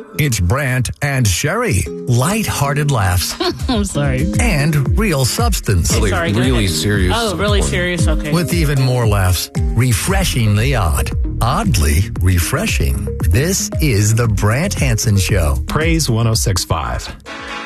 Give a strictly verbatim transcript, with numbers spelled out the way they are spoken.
It's Brant and Sherry. Light-hearted laughs. I'm sorry. And real substance. Okay, sorry, go really ahead. serious. Oh, really serious? Okay. With even more laughs. Refreshingly odd. Oddly refreshing. This is the Brant Hansen Show. Praise one oh six point five.